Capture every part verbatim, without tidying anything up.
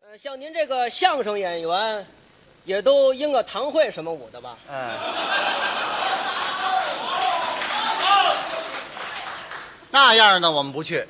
呃，像您这个相声演员，也都应个堂会什么舞的吧？ 嗯，那样呢，我们不去。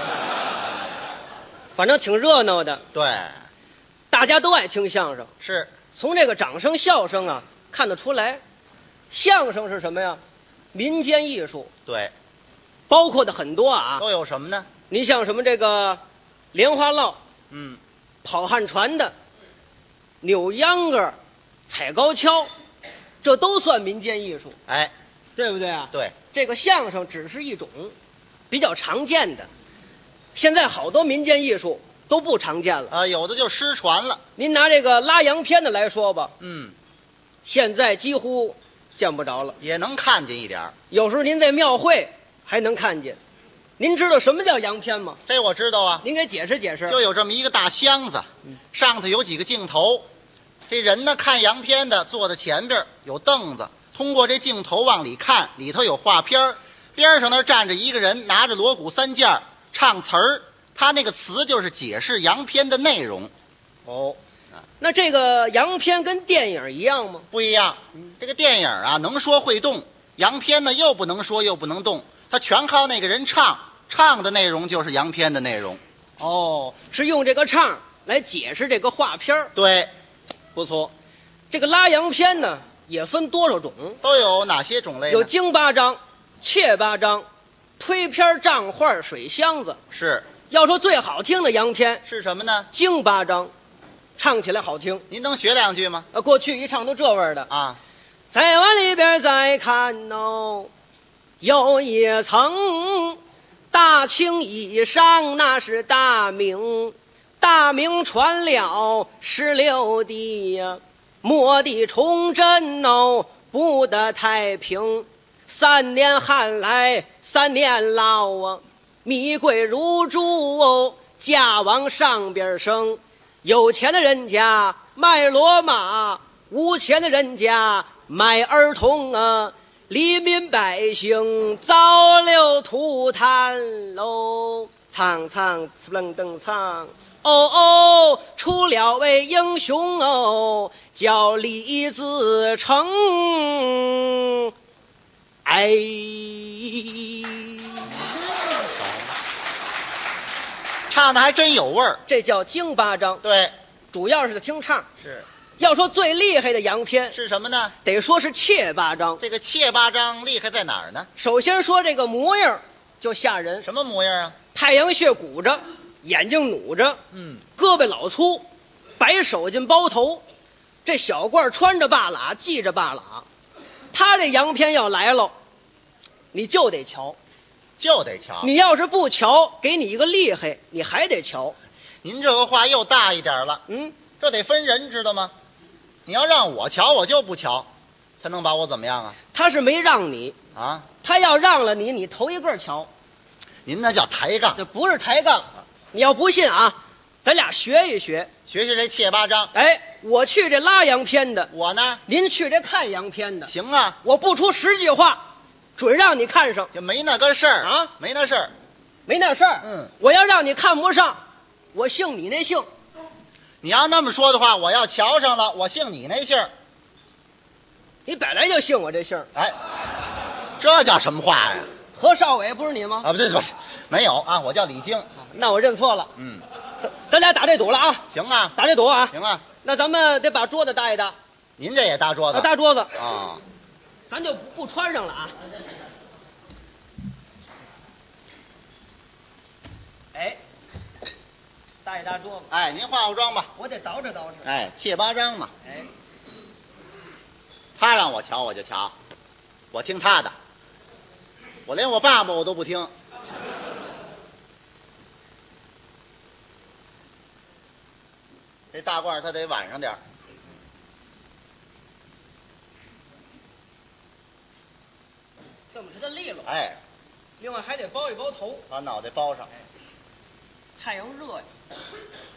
反正挺热闹的， 对， 大家都爱听相声。 是， 从这个掌声、笑声啊，看得出来，相声是什么呀？民间艺术， 对， 包括的很多啊。 都有什么呢？ 你像什么这个莲花落、 嗯， 跑旱船的、扭秧歌、踩高跷，这都算民间艺术， 哎， 对不对啊？ 对， 这个相声只是一种比较常见的，现在好多民间艺术都不常见了。 啊，有的就失传了。 您拿这个拉洋片的来说吧， 嗯， 现在几乎见不着了。 也能看见一点儿。 有时候您在庙会还能看见。您知道什么叫洋片吗？ 这我知道啊， 您给解释解释。 就有这么一个大箱子，上头有几个镜头，这人呢看洋片的坐在前边有凳子，通过这镜头往里看，里头有画片儿，边上那儿站着一个人，拿着锣鼓三件儿唱词儿，他那个词就是解释洋片的内容。 哦，那这个洋片跟电影一样吗？ 不一样，这个电影啊能说会动，洋片呢又不能说又不能动，它全靠那个人唱，唱的内容就是洋片的内容。 哦，是用这个唱来解释这个画片儿。 对， 不错。这个拉洋片呢也分多少种， 都有哪些种类呢？ 有京八张、切八张、推片、账画、水箱子。 是要说最好听的洋片， 是什么呢？ 京八张，唱起来好听。 您能学两句吗？ 呃，过去一唱都这味儿的。 啊， 再往里边再看哦，有一层大清衣裳，那是大明，大明传了十六帝呀，末帝崇祯哦，不得太平，三年旱来三年涝啊，米贵如珠哦，价往上边升，有钱的人家卖骡马，无钱的人家卖儿童啊，黎民百姓早了涂炭喽，苍苍呲楞登苍，哦哦，出了位英雄哦，叫李自成，哎， 唱的还真有味儿。 这叫京八张， 对， 主要是听唱。 是要说最厉害的洋片， 是什么呢？ 得说是切八张。 这个切八张厉害在哪儿呢？ 首先说这个模样就吓人， 什么模样啊？ 太阳穴鼓着，眼睛努着， 嗯， 胳膊老粗，白手巾包头，这小褂穿着半拉，系着半拉。他这洋片要来了，你就得瞧。 就得瞧。 你要是不瞧，给你一个厉害，你还得瞧。 您这个话又大一点了， 嗯， 这得分人，知道吗？你要让我瞧，我就不瞧，他能把我怎么样啊？ 他是没让你， 啊， 他要让了你，你头一个瞧。 您那叫抬杠。 这不是抬杠，你要不信啊，咱俩学一学。 学学这切八张。 哎，我去这拉洋片的， 我呢， 您去这看洋片的， 行啊， 我不出十句话，准让你看上。 就没那个事儿啊， 没那事儿。 没那事儿。 嗯， 我要让你看不上，我姓你那姓。 你要那么说的话，我要瞧上了，我姓你那姓儿。 你本来就姓我这姓儿， 哎，这叫什么话呀？ 何少伟不是你吗？ 啊，不对，不是，没有啊，我叫李菁。 那我认错了。 嗯， 咱咱俩打这赌了啊， 行啊， 打这赌啊。 行啊， 那咱们得把桌子搭一搭， 您这也搭桌子啊，搭桌子， 啊？ 咱就不不穿上了啊。哎，搭一搭桌子， 哎，您化化妆吧。 我得捯饬捯饬。 哎，切八张嘛， 哎， 他让我瞧我就瞧，我听他的，我连我爸爸我都不听。这大褂他得晚上点儿。 这么着利落。 哎， 另外还得包一包头， 把脑袋包上。 太阳热呀。